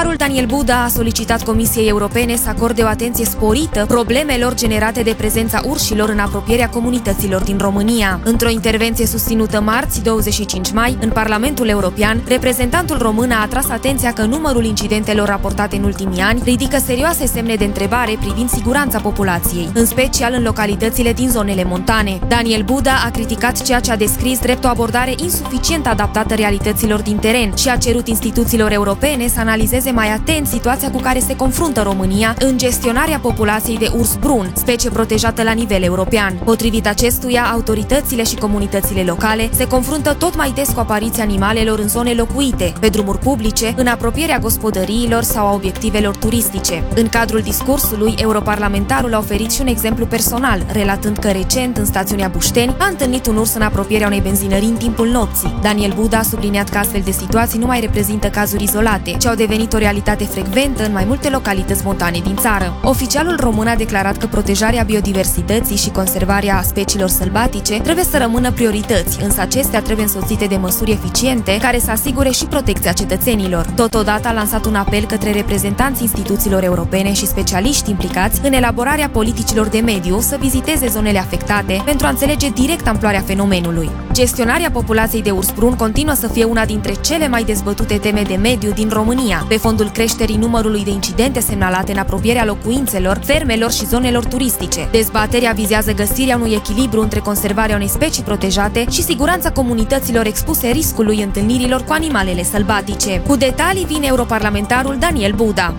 Comisarul Daniel Buda a solicitat Comisiei Europene să acorde o atenție sporită problemelor generate de prezența urșilor în apropierea comunităților din România. Într-o intervenție susținută marți, 25 mai, în Parlamentul European, reprezentantul român a atras atenția că numărul incidentelor raportate în ultimii ani ridică serioase semne de întrebare privind siguranța populației, în special în localitățile din zonele montane. Daniel Buda a criticat ceea ce a descris drept o abordare insuficient adaptată realităților din teren și a cerut instituțiilor europene să analizeze mai atent situația cu care se confruntă România în gestionarea populației de urs brun, specie protejată la nivel european. Potrivit acestuia, autoritățile și comunitățile locale se confruntă tot mai des cu apariția animalelor în zone locuite, pe drumuri publice, în apropierea gospodăriilor sau a obiectivelor turistice. În cadrul discursului, europarlamentarul a oferit și un exemplu personal, relatând că recent, în stațiunea Bușteni, a întâlnit un urs în apropierea unei benzinării în timpul nopții. Daniel Buda a subliniat că astfel de situații nu mai reprezintă cazuri izolate, ci au devenit o realitate frecventă în mai multe localități montane din țară. Oficialul român a declarat că protejarea biodiversității și conservarea speciilor sălbatice trebuie să rămână priorități, însă acestea trebuie însoțite de măsuri eficiente care să asigure și protecția cetățenilor. Totodată a lansat un apel către reprezentanții instituțiilor europene și specialiști implicați în elaborarea politicilor de mediu să viziteze zonele afectate pentru a înțelege direct amploarea fenomenului. Gestionarea populației de urs brun continuă să fie una dintre cele mai dezbătute teme de mediu din România, pe fondul creșterii numărului de incidente semnalate în apropierea locuințelor, fermelor și zonelor turistice. Dezbaterea vizează găsirea unui echilibru între conservarea unei specii protejate și siguranța comunităților expuse riscului întâlnirilor cu animalele sălbatice. Cu detalii vine europarlamentarul Daniel Buda.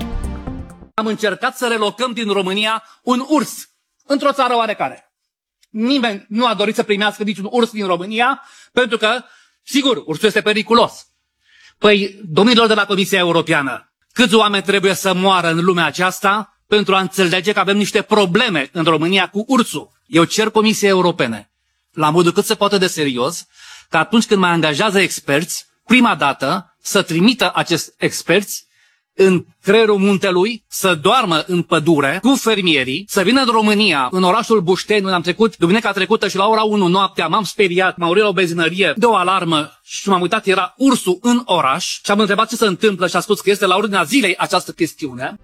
Am încercat să relocăm din România un urs într-o țară oarecare. Nimeni nu a dorit să primească niciun urs din România, pentru că, sigur, ursul este periculos. Păi, domnilor de la Comisia Europeană, câți oameni trebuie să moară în lumea aceasta pentru a înțelege că avem niște probleme în România cu ursul? Eu cer Comisiei Europene, la modul cât se poate de serios, că atunci când mai angajează experți, prima dată să trimită acești experți în creierul muntelui, să doarmă în pădure cu fermierii, să vină în România, în orașul Bușteni, unde am trecut duminica trecută și la ora 1 noaptea m-am speriat, m-am urât la o benzinărie de o alarmă și m-am uitat, era ursul în oraș și am întrebat ce se întâmplă și a spus că este la ordinea zilei această chestiune.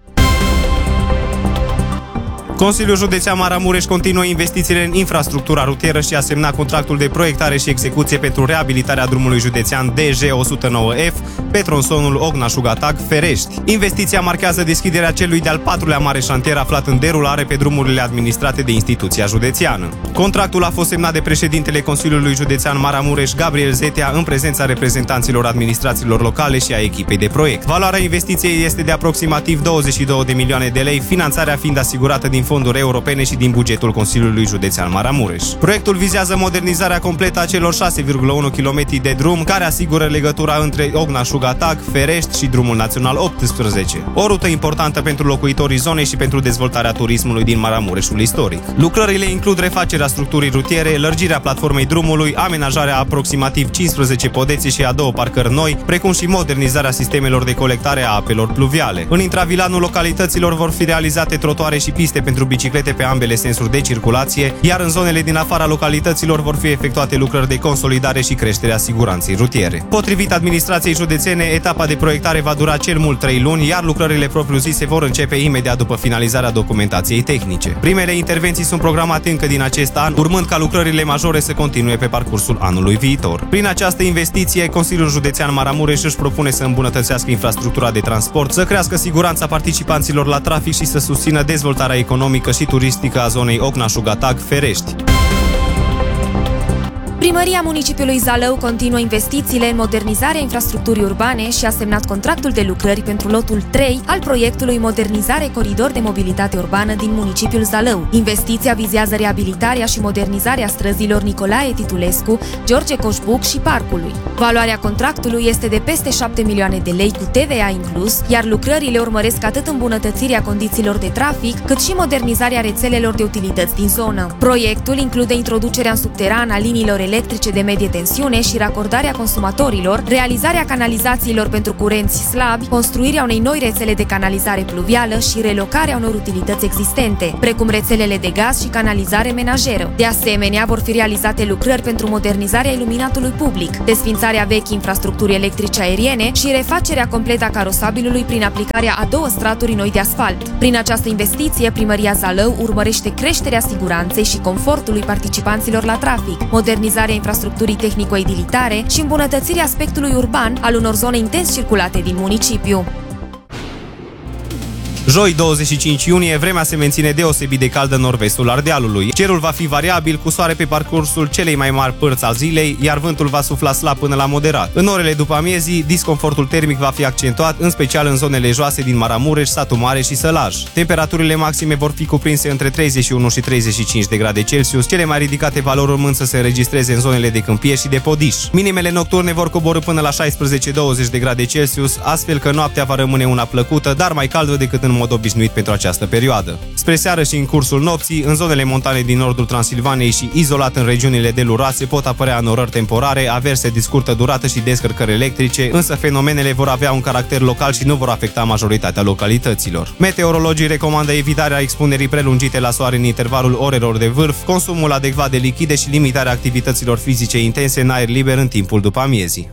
Consiliul Județean Maramureș continuă investițiile în infrastructura rutieră și a semnat contractul de proiectare și execuție pentru reabilitarea drumului județean DG109F pe tronsonul Ogna-Șugatag-Ferești. Investiția marchează deschiderea celui de-al patrulea mare șantier aflat în derulare pe drumurile administrate de instituția județeană. Contractul a fost semnat de președintele Consiliului Județean Maramureș, Gabriel Zetea, în prezența reprezentanților administrațiilor locale și a echipei de proiect. Valoarea investiției este de aproximativ 22 de milioane de lei, finanțarea fiind asigurată din fonduri europene și din bugetul Consiliului Județean Maramureș. Proiectul vizează modernizarea completă a celor 6,1 km de drum care asigură legătura între Ogna-Șugatag, Ferești și drumul național 18. O rută importantă pentru locuitorii zonei și pentru dezvoltarea turismului din Maramureșul istoric. Lucrările includ refacerea structurii rutiere, lărgirea platformei drumului, amenajarea aproximativ 15 podețe și a 2 parcări noi, precum și modernizarea sistemelor de colectare a apelor pluviale. În intravilanul localităților vor fi realizate trotuare și piste pentru biciclete pe ambele sensuri de circulație, iar în zonele din afara localităților vor fi efectuate lucrări de consolidare și creșterea siguranței rutiere. Potrivit administrației județene, etapa de proiectare va dura cel mult 3 luni, iar lucrările propriu-zise vor începe imediat după finalizarea documentației tehnice. Primele intervenții sunt programate încă din acest an, urmând ca lucrările majore să continue pe parcursul anului viitor. Prin această investiție, Consiliul Județean Maramureș își propune să îmbunătățească infrastructura de transport, să crească siguranța participanților la trafic și să susțină dezvoltarea economică și turistică a zonei Ogna-Șugatag-Ferești. Primăria municipiului Zalău continuă investițiile în modernizarea infrastructurii urbane și a semnat contractul de lucrări pentru lotul 3 al proiectului Modernizare Coridor de Mobilitate Urbană din municipiul Zalău. Investiția vizează reabilitarea și modernizarea străzilor Nicolae Titulescu, George Coșbuc și Parcului. Valoarea contractului este de peste 7 milioane de lei cu TVA inclus, iar lucrările urmăresc atât îmbunătățirea condițiilor de trafic, cât și modernizarea rețelelor de utilități din zonă. Proiectul include introducerea în subteran a liniilor electrice de medie tensiune și racordarea consumatorilor, realizarea canalizațiilor pentru curenți slabi, construirea unei noi rețele de canalizare pluvială și relocarea unor utilități existente, precum rețelele de gaz și canalizare menajeră. De asemenea, vor fi realizate lucrări pentru modernizarea iluminatului public, desfințarea vechii infrastructuri electrice aeriene și refacerea completă a carosabilului prin aplicarea a 2 straturi noi de asfalt. Prin această investiție, Primăria Zalău urmărește creșterea siguranței și confortului participanților la trafic, modernizarea infrastructurii tehnico-edilitare și îmbunătățirea aspectului urban al unor zone intens circulate din municipiu. Joi, 25 iunie, vremea se menține deosebit de caldă în nord-vestul Ardealului. Cerul va fi variabil, cu soare pe parcursul celei mai mari părți a zilei, iar vântul va sufla slab până la moderat. În orele după amiezii, disconfortul termic va fi accentuat, în special în zonele joase din Maramureș, Satu Mare și Sălaj. Temperaturile maxime vor fi cuprinse între 31 și 35 de grade Celsius, cele mai ridicate valori urmând să se înregistreze în zonele de Câmpie și de Podiș. Minimele nocturne vor coborî până la 16-20 de grade Celsius, astfel că noaptea va rămâne una plăcută, dar mai caldă decât în mod obișnuit pentru această perioadă. Spre seară și în cursul nopții, în zonele montane din nordul Transilvaniei și izolat în regiunile deluroase pot apărea înorări temporare, averse de scurtă durată și descărcări electrice, însă fenomenele vor avea un caracter local și nu vor afecta majoritatea localităților. Meteorologii recomandă evitarea expunerii prelungite la soare în intervalul orelor de vârf, consumul adecvat de lichide și limitarea activităților fizice intense în aer liber în timpul după amiezii.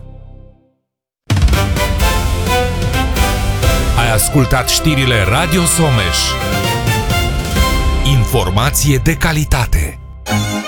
Ai ascultat știrile Radio Someș. Informație de calitate.